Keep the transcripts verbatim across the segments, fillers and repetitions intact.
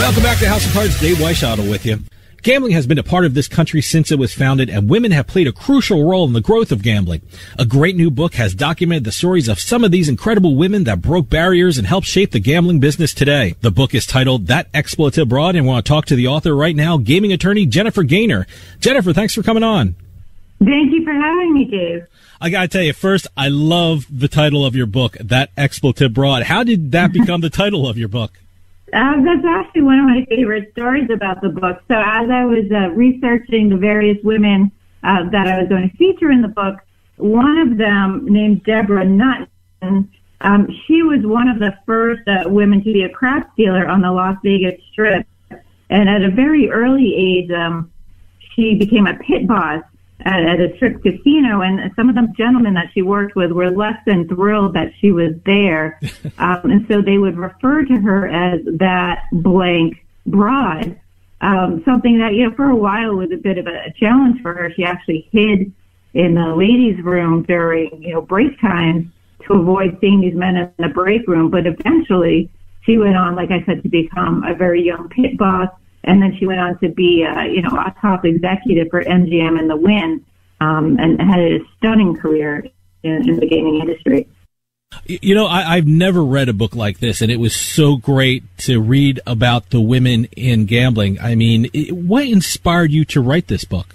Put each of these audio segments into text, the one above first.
Welcome back to House of Cards. Dave Weishottle with you. Gambling has been a part of this country since it was founded, and women have played a crucial role in the growth of gambling. A great new book has documented the stories of some of these incredible women that broke barriers and helped shape the gambling business today. The book is titled That Expletive Broad, and I want to talk to the author right now, gaming attorney Jennifer Gaynor. Jennifer, thanks for coming on. Thank you for having me, Dave. I got to tell you, first, I love the title of your book, That Expletive Broad. How did that become the title of your book? Uh, that's actually one of my favorite stories about the book. So as I was uh, researching the various women uh, that I was going to feature in the book, one of them, named Deborah Nutton, um, she was one of the first uh, women to be a craps dealer on the Las Vegas Strip. And at a very early age, um, she became a pit boss at, at a strip casino, and some of the gentlemen that she worked with were less than thrilled that she was there. Um, and so they would refer to her as that blank broad, um, something that, you know, for a while was a bit of a challenge for her. She actually hid in the ladies' room during, you know, break time to avoid seeing these men in the break room. But eventually she went on, like I said, to become a very young pit boss. And then she went on to be, uh, you know, a top executive for M G M and the Wynn, um, and had a stunning career in, in the gaming industry. You know, I, I've never read a book like this, and it was so great to read about the women in gambling. I mean, it, what inspired you to write this book?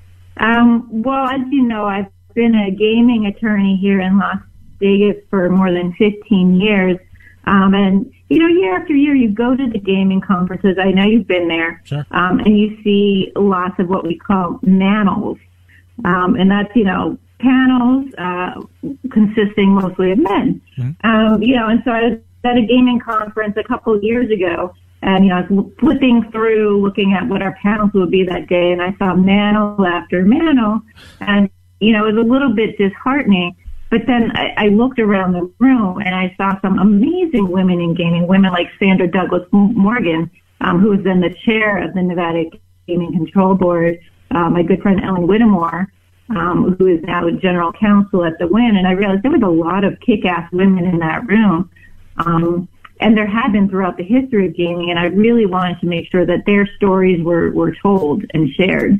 Um, well, as you know, I've been a gaming attorney here in Las Vegas for more than fifteen years. Um, and, you know, year after year, you go to the gaming conferences. I know you've been there. Sure. Um, and you see lots of what we call manels. Um, and that's, you know, panels uh, consisting mostly of men. Mm-hmm. Um, you know, and so I was at a gaming conference a couple of years ago, and, you know, I was flipping through, looking at what our panels would be that day, and I saw manel after manel, and, you know, it was a little bit disheartening. But then I, I looked around the room and I saw some amazing women in gaming, women like Sandra Douglas Morgan, um, who was then the chair of the Nevada Gaming Control Board, uh, my good friend Ellen Whittemore, um, who is now general counsel at the Wynn. And I realized there was a lot of kick-ass women in that room. Um, and there had been throughout the history of gaming, and I really wanted to make sure that their stories were, were told and shared.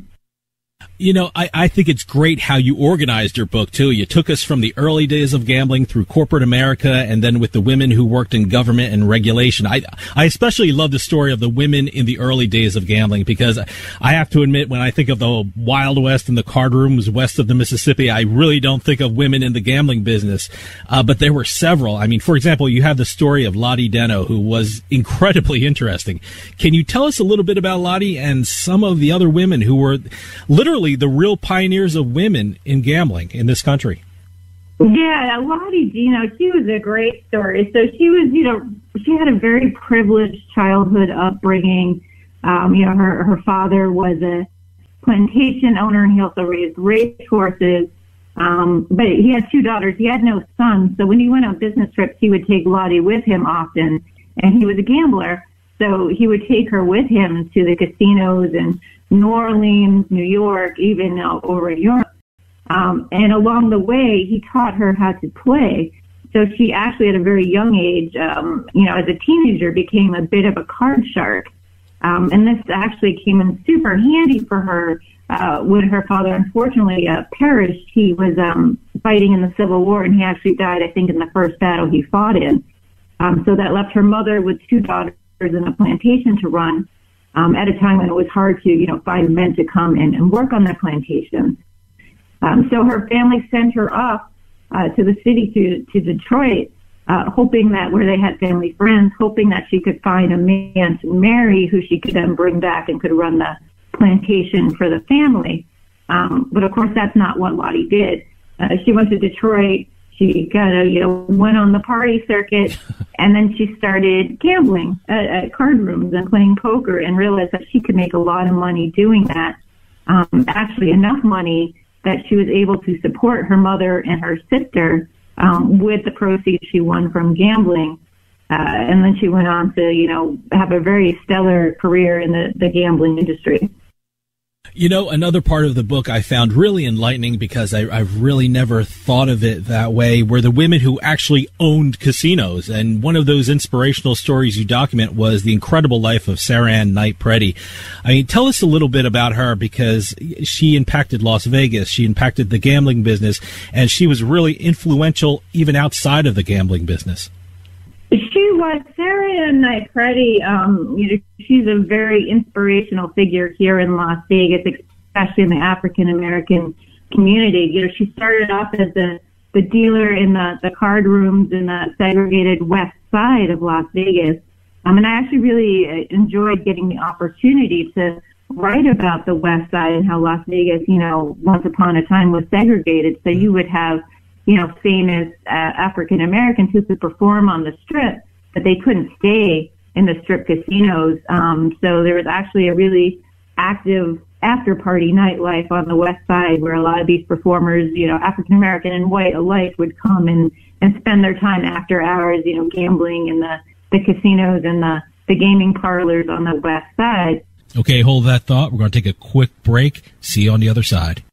You know, I, I think it's great how you organized your book, too. You took us from the early days of gambling through corporate America, and then with the women who worked in government and regulation. I, I especially love the story of the women in the early days of gambling, because I have to admit, when I think of the Wild West and the card rooms west of the Mississippi, I really don't think of women in the gambling business. Uh, but there were several. I mean, for example, you have the story of Lottie Deno, who was incredibly interesting. Can you tell us a little bit about Lottie and some of the other women who were literally the real pioneers of women in gambling in this country? Yeah, Lottie Deno, she was a great story. So she was, you know, she had a very privileged childhood upbringing. Um, you know, her, her father was a plantation owner, and he also raised race horses. Um, but he had two daughters. He had no sons. So when he went on business trips, he would take Lottie with him often, and he was a gambler. So he would take her with him to the casinos in New Orleans, New York, even uh, over in Europe. Um, and along the way, he taught her how to play. So she actually, at a very young age, um, you know, as a teenager, became a bit of a card shark. Um, and this actually came in super handy for her uh, when her father, unfortunately, uh, perished. He was um, fighting in the Civil War, and he actually died, I think, in the first battle he fought in. Um, so that left her mother with two daughters and a plantation to run, um, at a time when it was hard to, you know, find men to come in and work on their plantation. Um, so her family sent her off uh, to the city, to, to Detroit, uh, hoping that where they had family friends, hoping that she could find a man to marry who she could then bring back and could run the plantation for the family. Um, but of course, that's not what Lottie did. Uh, she went to Detroit. She kind of, you know, went on the party circuit, and then she started gambling at, at card rooms and playing poker, and realized that she could make a lot of money doing that. Um, actually, enough money that she was able to support her mother and her sister um, with the proceeds she won from gambling. Uh, and then she went on to, you know, have a very stellar career in the, the gambling industry. You know, another part of the book I found really enlightening because I, I've really never thought of it that way were the women who actually owned casinos. And one of those inspirational stories you document was the incredible life of Sarah Ann Knight Preddy. I mean, tell us a little bit about her because she impacted Las Vegas. She impacted the gambling business, and she was really influential even outside of the gambling business. She was Sarah Ann Knight Preddy. Um, you know, she's a very inspirational figure here in Las Vegas, especially in the African American community. You know, she started off as the the dealer in the the card rooms in the segregated west side of Las Vegas. Um, and I actually really enjoyed getting the opportunity to write about the west side and how Las Vegas, you know, once upon a time was segregated. So you would have, you know, famous uh, African Americans who could perform on the Strip, but they couldn't stay in the Strip casinos. Um, so there was actually a really active after-party nightlife on the West Side where a lot of these performers, you know, African American and white alike, would come and, and spend their time after hours, you know, gambling in the, the casinos and the, the gaming parlors on the West Side. Okay, hold that thought. We're going to take a quick break. See you on the other side.